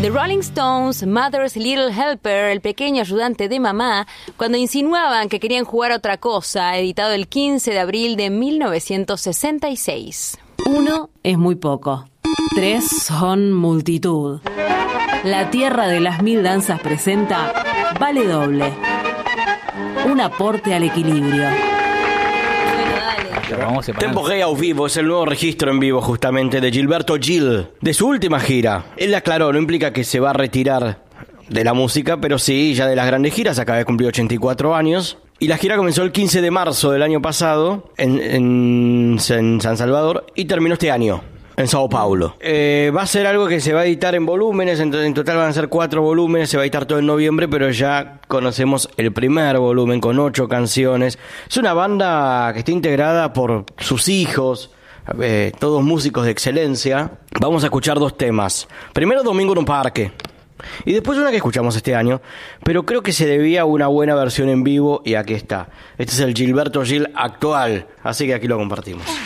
The Rolling Stones, Mother's Little Helper, el pequeño ayudante de mamá, cuando insinuaban que querían jugar a otra cosa, editado el 15 de abril de 1966. 1 es muy poco. 3 son multitud. La Tierra de las Mil Danzas presenta Vale Doble. Un aporte al equilibrio. Tempo Gay ao vivo es el nuevo registro en vivo justamente de Gilberto Gil, de su última gira. Él aclaró, no implica que se va a retirar de la música, pero sí, ya de las grandes giras, acaba de cumplir 84 años. Y la gira comenzó el 15 de marzo del año pasado en San Salvador y terminó este año en Sao Paulo. Va a ser algo que se va a editar en volúmenes, en total van a ser 4 volúmenes, se va a editar todo en noviembre, pero ya conocemos el primer volumen con 8 canciones. Es una banda que está integrada por sus hijos, todos músicos de excelencia. Vamos a escuchar 2 temas. Primero, Domingo en un parque. Y después una que escuchamos este año, pero creo que se debía a una buena versión en vivo y aquí está. Este es el Gilberto Gil actual, así que aquí lo compartimos.